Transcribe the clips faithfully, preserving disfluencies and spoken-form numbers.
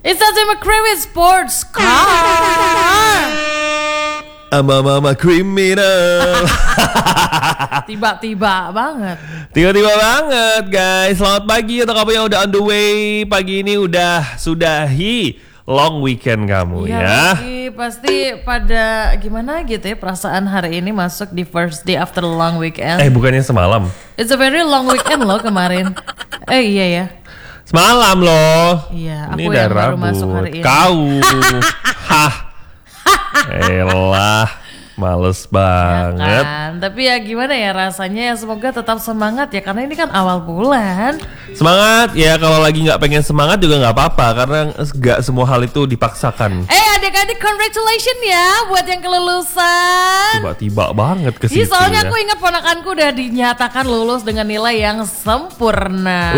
It's a McCreary Sports Car. Ama-mama kriminal. Tiba-tiba banget. Tiba-tiba banget guys. Selamat pagi untuk kamu yang udah on the way. Pagi ini udah sudahi long weekend kamu ya, ya. Pasti, pasti pada gimana gitu ya perasaan hari ini masuk di first day after long weekend. Eh bukannya semalam? It's a very long weekend loh kemarin. Eh iya ya. Semalam loh. Iya, aku ini yang baru Rabu. masuk hari ini. Kau. Hah. Elah, males banget. Ya kan? Tapi ya gimana ya rasanya ya, semoga tetap semangat ya karena ini kan awal bulan. Semangat ya, kalau lagi nggak pengen semangat juga nggak apa-apa karena nggak semua hal itu dipaksakan. Eh adik-adik congratulations ya buat yang kelulusan. Tiba-tiba banget ke situ. Soalnya ya. aku ingat ponakanku udah dinyatakan lulus dengan nilai yang sempurna.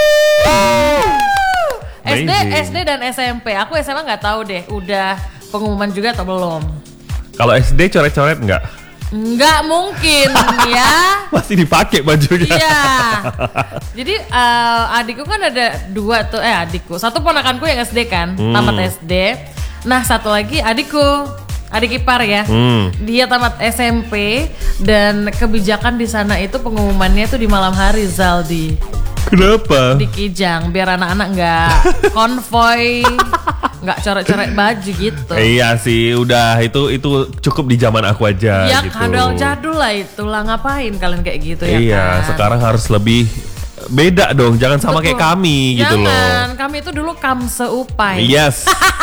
S D, S D dan S M P. Aku S M A nggak tahu deh. Udah pengumuman juga atau belum? Kalau S D coret-coret nggak? Nggak mungkin ya. Masih dipakai bajunya. Iya. Jadi uh, adikku kan ada dua tuh. Eh adikku. Satu ponakanku yang S D kan, hmm. tamat S D. Nah satu lagi adikku. Adik ipar ya, hmm. dia tamat S M P dan kebijakan di sana itu pengumumannya tuh di malam hari Zaldi. Kenapa? Di Kijang biar anak-anak nggak konvoy, nggak coret-coret baju gitu. Iya sih, udah itu itu cukup di zaman aku aja. Ya gitu. kadal jadul lah itu lah, ngapain kalian kayak gitu ya? Iya, kan? sekarang harus lebih beda dong, jangan sama Betul. kayak kami jangan. gitu loh. Jangan, kami itu dulu kam seupai. Yes.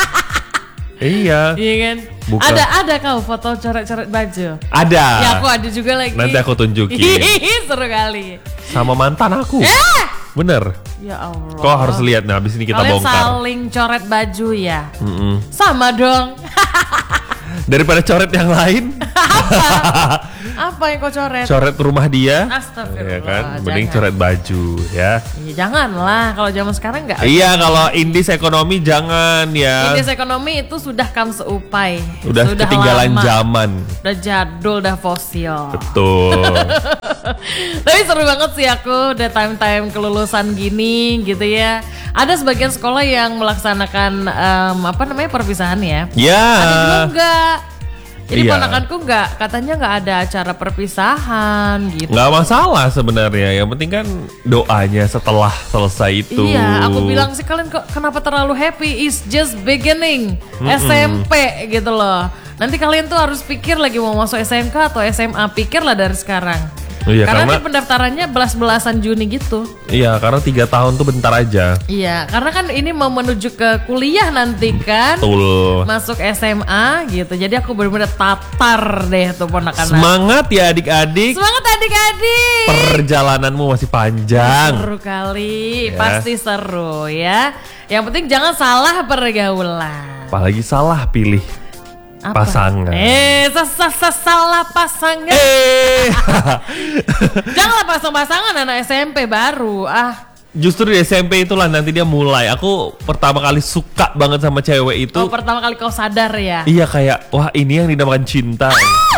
Iya. Iya kan? Bukan. Ada ada kau foto coret-coret baju? Ada. Ya aku ada juga lagi. Nanti aku tunjukin. Seru kali. Sama mantan aku. Eh! Bener. Ya Allah. Kau harus lihat nih, habis ini kita Kalian bongkar. saling coret baju ya? Mm-mm. Sama dong. Daripada coret yang lain. Apa? Apa yang kau coret? Coret rumah dia. Astagfirullah. Ya kan, mending jangan. coret baju ya. Ya, janganlah, kalau zaman sekarang nggak. Iya, kalau indis ekonomi jangan ya. Indis ekonomi itu sudah kam seupai. Udah, sudah ketinggalan lama. zaman. Udah jadul, udah fosil. Betul. Tapi seru banget sih aku udah time-time kelulusan gini gitu ya. Ada sebagian sekolah yang melaksanakan um, apa namanya perpisahan ya. Ya. Ada juga enggak. Jadi Iya. ponakanku enggak, katanya enggak ada acara perpisahan gitu. Nggak masalah sebenarnya, yang penting kan doanya setelah selesai itu. Iya, aku bilang sih kalian kok kenapa terlalu happy? It's just beginning. Mm-mm. S M P gitu loh. Nanti kalian tuh harus pikir lagi mau masuk S M K atau S M A, pikirlah dari sekarang. Iya, karena, karena ini pendaftarannya belas-belasan Juni gitu. Iya, karena tiga tahun tuh bentar aja. Iya, karena kan ini mau menuju ke kuliah nanti kan. Betul. Masuk S M A gitu. Jadi aku benar-benar tatar deh tuh ponakan. Semangat ya adik-adik. Semangat adik-adik. Perjalananmu masih panjang. Seru kali, Ya. pasti seru ya. Yang penting jangan salah pergaulan. Apalagi salah pilih Apa? pasangan. Eh, salah pasangan. Eh. Janganlah pasang-pasangan anak S M P baru. Ah. Justru di S M P itulah nanti dia mulai. Aku pertama kali suka banget sama cewek itu. Oh, pertama kali kau sadar ya. Iya, kayak wah ini yang dinamakan cinta.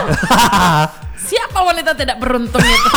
Siapa wanita tidak beruntung itu?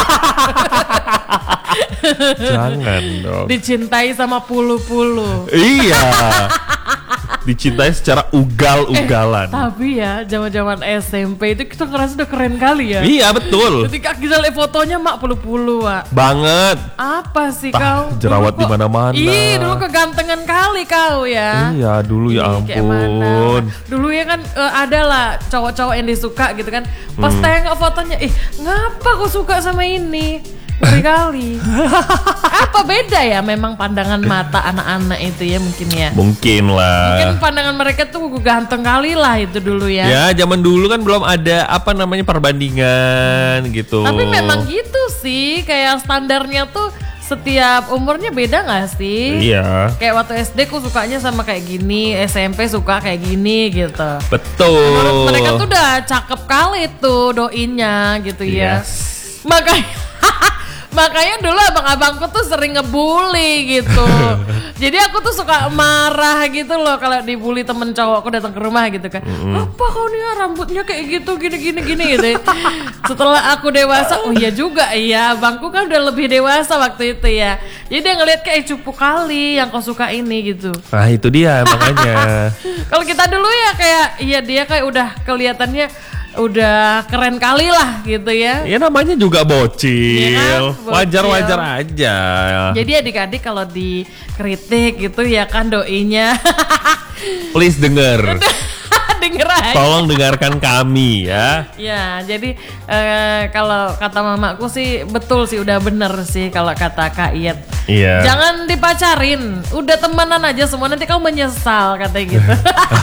Jangan dong. Dicintai sama pulu-pulu. Iya. Dicintai secara ugal-ugalan. Eh, tapi ya zaman-zaman S M P itu kita ngerasa udah keren kali ya. Iya betul. Ketika kita lihat fotonya mak pulu-pulu, Wak. Banget. Apa sih Tah, kau? jerawat Dulu di kok- mana-mana. Ih, dulu kegantengan kali kau ya. Iya dulu ya Ih, kayak mana. ampun. Dulu ya kan uh, ada lah cowok-cowok yang disuka gitu kan. Pas Hmm. tengok fotonya, ih ngapa kau suka sama ini? Ngeri kali. Apa beda ya memang pandangan mata anak-anak itu ya mungkin ya. Mungkin lah. Mungkin pandangan mereka tuh ganteng kali lah itu dulu ya. Ya zaman dulu kan belum ada apa namanya perbandingan gitu. Tapi memang gitu sih, kayak standarnya tuh setiap umurnya beda gak sih? Iya. Kayak waktu S D ku sukanya sama kayak gini, S M P suka kayak gini gitu. Betul. Menurut mereka tuh udah cakep kali tuh doinya gitu ya. Yes. Makanya Makanya dulu abang-abangku tuh sering ngebully gitu. Jadi aku tuh suka marah gitu loh kalau dibully temen cowokku datang ke rumah gitu kan. Mm-hmm. Apa kau nih rambutnya kayak gitu gini-gini gini gitu. Setelah aku dewasa, oh iya juga iya, abangku kan udah lebih dewasa waktu itu ya. Jadi dia ngeliat kayak cupu kali yang kau suka ini gitu. Nah itu dia makanya. Kalau kita dulu ya kayak iya dia kayak udah kelihatannya udah keren kali lah gitu ya. Ya namanya juga bocil, ya kan? Wajar-wajar aja. Jadi adik-adik kalau dikritik gitu ya kan doinya. Please denger. Denger aja. Tolong dengarkan kami ya. Ya jadi eh, kalau kata mamaku sih betul sih, udah bener sih kalau kata Kak Iyet. Iya. Jangan dipacarin, udah temenan aja semua, nanti kamu menyesal katanya gitu.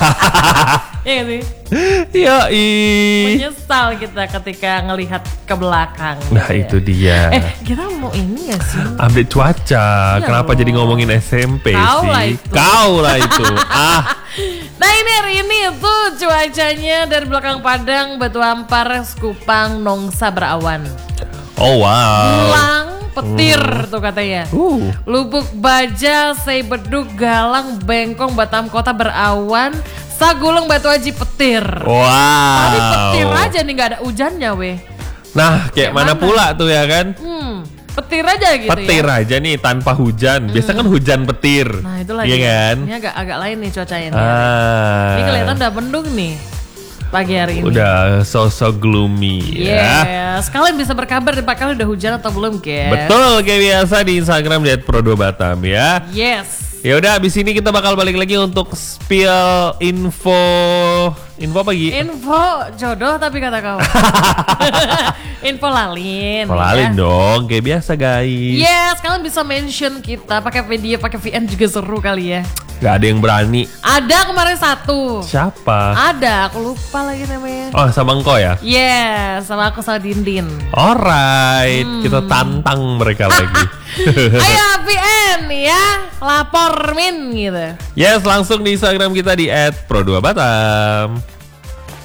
Iya sih. Iya, menyesal kita ketika ngelihat ke belakang. Nah gitu itu ya. dia. Eh kita mau ini ya sih. Update cuaca. Ya Kenapa loh. Jadi ngomongin S M P Kau sih? Lah itu. Kau lah itu. ah. Nah ini hari ini itu cuacanya dari belakang Padang, Batu Ampar, Sekupang, Nongsa berawan. Oh wow. Gelang, petir hmm. tuh katanya. Uh. Lubuk Baja, Seibedug, Galang, Bengkong, Batam Kota berawan. Sagulung, Batu Haji, petir. Wow. Tapi petir aja nih, nggak ada hujannya weh. Nah kayak, kayak mana, mana pula tuh ya kan? Hmm, petir aja gitu petir ya. Petir aja nih tanpa hujan. Biasa hmm. kan hujan petir. Nah itu lagi. Iya kan? Ini agak agak lain nih cuacanya. Ah. Ini kelihatan udah mendung nih pagi hari ini. Udah so-so gloomy yeah. ya. Sekalian bisa berkabar Pak kalian udah hujan atau belum, guys? Betul, kayak biasa di Instagram di et pro dua batam ya. Yes. Ya udah, abis ini kita bakal balik lagi untuk spill info info apa Gi? Info jodoh tapi kata kau. Info lalin. Info lalin ya? Dong, kayak biasa guys. Yes, kalian bisa mention kita pakai video, pakai V N juga seru kali ya. Gak ada yang berani. Ada kemarin satu. Siapa? Ada, aku lupa lagi namanya. Oh, sama engkau ya? Yes, sama aku sama Dindin. Alright, hmm. kita tantang mereka lagi. Ayo V N ya, lapor min gitu. Yes, langsung di Instagram kita di et pro dua batam.